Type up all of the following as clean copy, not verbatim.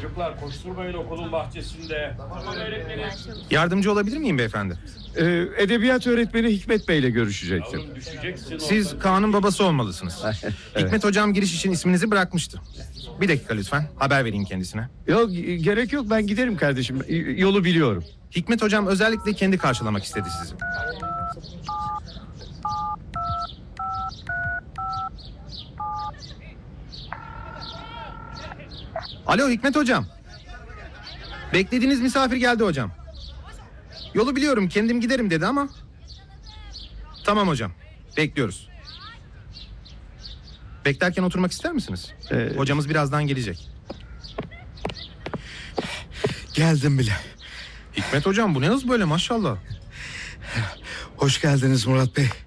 Çocuklar koşturmayın okulun bahçesinde. Öğretmenim. Yardımcı olabilir miyim beyefendi? Edebiyat öğretmeni Hikmet Bey ile görüşecektim. Yavrum düşeceksin. Siz Kaan'ın babası olmalısınız. Hikmet hocam giriş için isminizi bırakmıştı. Bir dakika lütfen, haber vereyim kendisine. Yok, gerek yok, ben giderim kardeşim. Yolu biliyorum. Hikmet hocam özellikle kendi karşılamak istedi sizi. Alo Hikmet hocam. Beklediğiniz misafir geldi hocam. Yolu biliyorum, kendim giderim dedi ama. Tamam hocam, bekliyoruz. Beklerken oturmak ister misiniz? Hocamız birazdan gelecek. Geldim bile. Hikmet hocam bu ne hız böyle maşallah. Hoş geldiniz Murat Bey.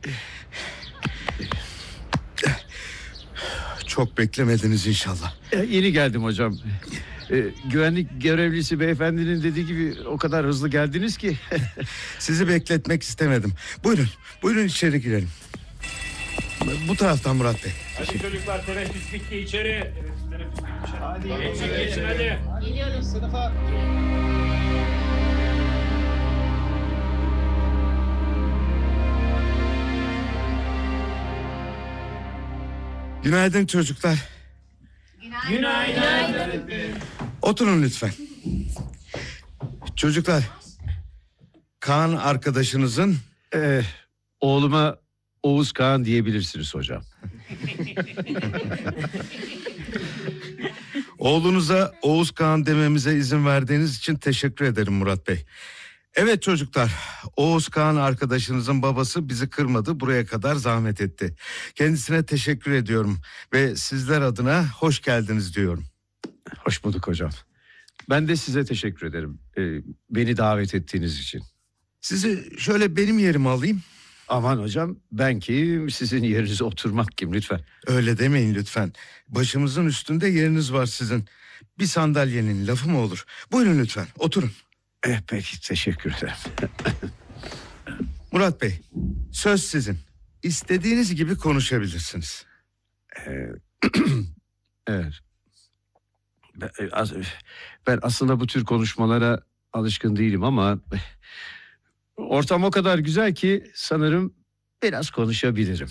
Çok beklemediniz inşallah. Yeni geldim hocam. Güvenlik görevlisi beyefendinin dediği gibi o kadar hızlı geldiniz ki. Sizi bekletmek istemedim. Buyurun, buyurun içeri girelim. Bu taraftan Murat Bey. Hadi çocuklar teneffüs bitti içeri. Teneffüs bitti içeri. Hadi. Geçin hadi. Geliyoruz sınıfa. Günaydın çocuklar. Günaydın. Oturun lütfen. Çocuklar, Kaan arkadaşınızın... Oğluma Oğuz Kağan diyebilirsiniz hocam. Oğlunuza Oğuz Kağan dememize izin verdiğiniz için teşekkür ederim Murat Bey. Evet çocuklar, Oğuz Kağan arkadaşınızın babası bizi kırmadı, buraya kadar zahmet etti. Kendisine teşekkür ediyorum ve sizler adına hoş geldiniz diyorum. Hoş bulduk hocam. Ben de size teşekkür ederim. Beni davet ettiğiniz için. Sizi şöyle benim yerime alayım. Aman hocam, ben kim, sizin yerinize oturmak kim lütfen. Öyle demeyin lütfen. Başımızın üstünde yeriniz var sizin. Bir sandalyenin lafı mı olur? Buyurun lütfen, oturun. Peki, teşekkür ederim. Murat Bey, söz sizin. İstediğiniz gibi konuşabilirsiniz. Evet. Ben aslında bu tür konuşmalara alışkın değilim ama... ortam o kadar güzel ki sanırım biraz konuşabilirim.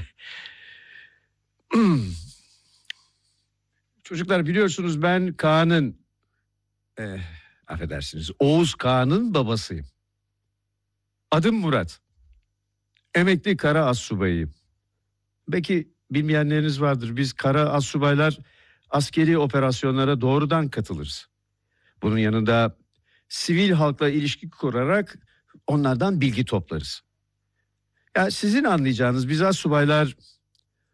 Çocuklar biliyorsunuz ben Kaan'ın... affedersiniz, Oğuz Kağan'ın babasıyım. Adım Murat. Emekli kara astsubayıyım. Belki bilmeyenleriniz vardır. Biz kara astsubaylar askeri operasyonlara doğrudan katılırız. Bunun yanında sivil halkla ilişki kurarak onlardan bilgi toplarız. Ya sizin anlayacağınız biz astsubaylar